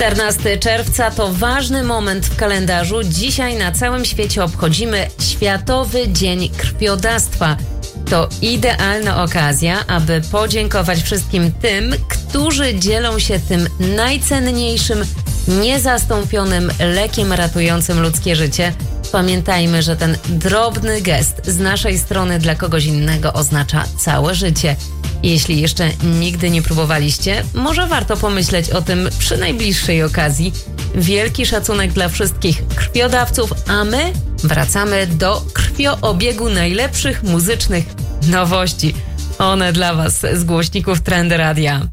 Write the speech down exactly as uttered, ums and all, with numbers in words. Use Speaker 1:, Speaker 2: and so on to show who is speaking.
Speaker 1: czternastego czerwca to ważny moment w kalendarzu. Dzisiaj na całym świecie obchodzimy Światowy Dzień Krwiodawstwa. To idealna okazja, aby podziękować wszystkim tym, którzy dzielą się tym najcenniejszym, niezastąpionym lekiem ratującym ludzkie życie. Pamiętajmy, że ten drobny gest z naszej strony dla kogoś innego oznacza całe życie. Jeśli jeszcze nigdy nie próbowaliście, może warto pomyśleć o tym przy najbliższej okazji. Wielki szacunek dla wszystkich krwiodawców, a my wracamy do krwioobiegu najlepszych muzycznych nowości. One dla Was z głośników Trendy Radia.